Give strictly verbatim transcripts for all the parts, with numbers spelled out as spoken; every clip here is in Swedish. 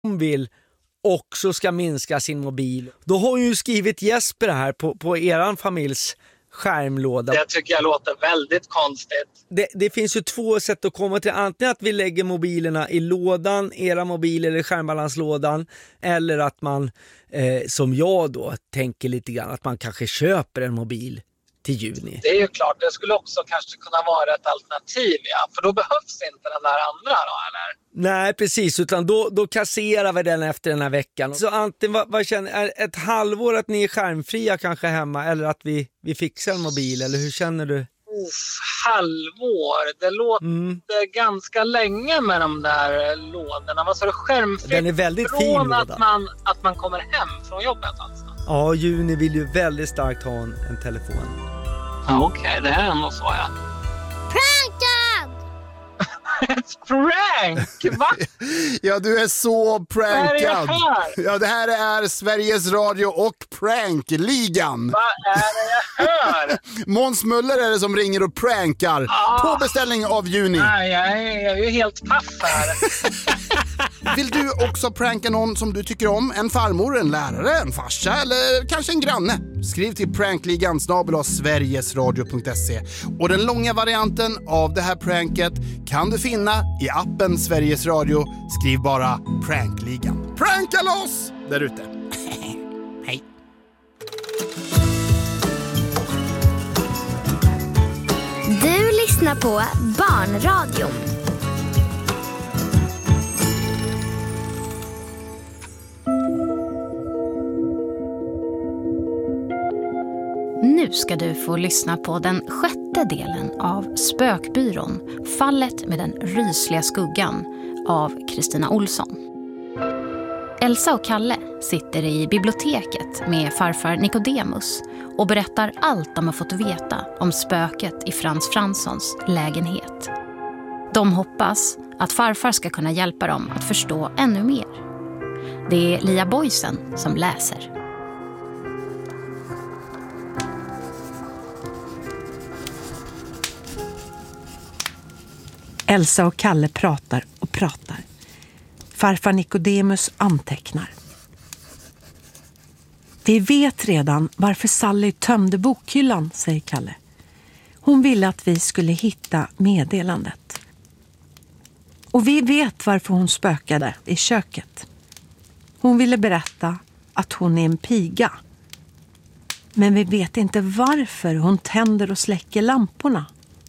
hon vill också ska minska sin mobil. Då har hon ju skrivit Jesper här på, på eran familjs skärmlåda. Det tycker jag låter väldigt konstigt. Det, det finns ju två sätt att komma till. Antingen att vi lägger mobilerna i lådan, era mobiler eller skärmbalanslådan. Eller att man, eh, som jag då, tänker lite grann att man kanske köper en mobil till juni. Det är ju klart, det skulle också kanske kunna vara ett alternativ, ja. För då behövs inte den där andra då, eller? Nej, precis. Utan då, då kasserar vi den efter den här veckan. Så antingen, vad, vad känner, är ett halvår att ni är skärmfria kanske hemma, eller att vi, vi fixar en mobil, eller hur känner du? Uff, halvår. Det låter mm. ganska länge med de där lådorna. Vad sa du, skärmfri? Den är väldigt från fin låda. Att man, att man kommer hem från jobbet alltså? Ja, Juni vill ju väldigt starkt ha en, en telefon. Ja, okej, okay, det här är ändå så, ja. Prankad! Ett prank, va? Ja, du är så prankad. Vad är det här? Ja, det här är Sveriges Radio och Prankligan. Vad är det jag hör? Måns Möller är det som ringer och prankar ah. på beställning av Juni. Nej, jag är, jag är ju helt paff här. Vill du också pranka någon som du tycker om? En farmor, en lärare, en farsa eller kanske en granne? Skriv till prankligan snabel-a sverigesradio punkt se. Och den långa varianten av det här pranket kan du finna i appen Sveriges Radio. Skriv bara prankligan. Pranka loss där ute. Hej. Du lyssnar på Barnradion. Nu ska du få lyssna på den sjätte delen av Spökbyrån, fallet med den rysliga skuggan av Kristina Olsson. Elsa och Kalle sitter i biblioteket med farfar Nikodemus och berättar allt de har fått veta om spöket i Frans Franssons lägenhet. De hoppas att farfar ska kunna hjälpa dem att förstå ännu mer. Det är Lia Boysen som läser. Elsa och Kalle pratar och pratar. Farfar Nikodemus antecknar. Vi vet redan varför Sally tömde bokhyllan, säger Kalle. Hon ville att vi skulle hitta meddelandet. Och vi vet varför hon spökade i köket. Hon ville berätta att hon är en piga. Men vi vet inte varför hon tänder och släcker lamporna.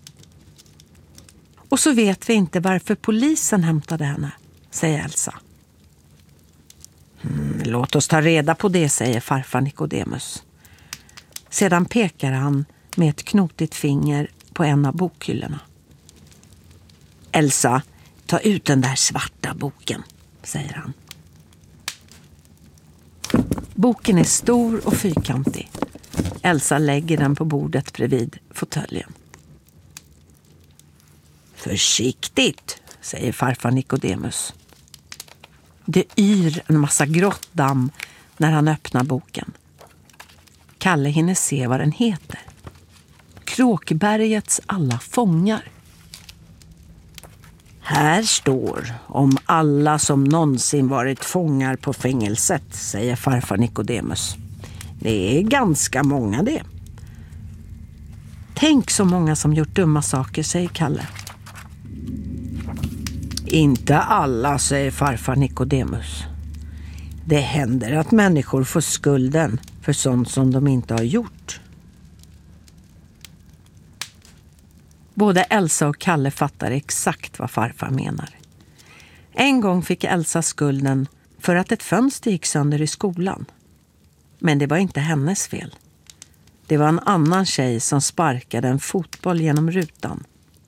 Och så vet vi inte varför polisen hämtade henne, säger Elsa. Mm, låt oss ta reda på det, säger farfar Nikodemus. Sedan pekar han med ett knotigt finger på en av bokhyllorna. Elsa, ta ut den där svarta boken, säger han. Boken är stor och fyrkantig. Elsa lägger den på bordet bredvid fåtöljen. Försiktigt, säger farfar Nikodemus. Det yr en massa grått damm när han öppnar boken. Kalle hinner se vad den heter. Kråkbergets alla fångar. Här står om alla som någonsin varit fångar på fängelset, säger farfar Nikodemus. Det är ganska många det. Tänk så många som gjort dumma saker, säger Kalle. Inte alla, säger farfar Nikodemus. Det händer att människor får skulden för sånt som de inte har gjort. Både Elsa och Kalle fattar exakt vad farfar menar. En gång fick Elsa skulden för att ett fönster gick sönder i skolan. Men det var inte hennes fel. Det var en annan tjej som sparkade en fotboll genom rutan.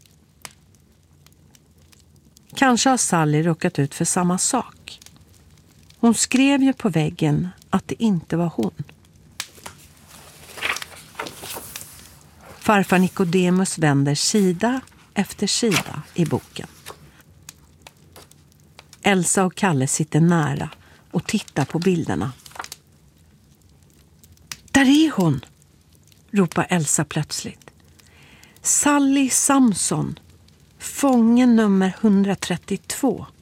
Kanske har Sally råkat ut för samma sak. Hon skrev ju på väggen att det inte var hon. Farfar Nikodemus vänder sida efter sida i boken. Elsa och Kalle sitter nära och tittar på bilderna. Där är hon, ropar Elsa plötsligt. Sally Samson, fången nummer etthundratrettiotvå.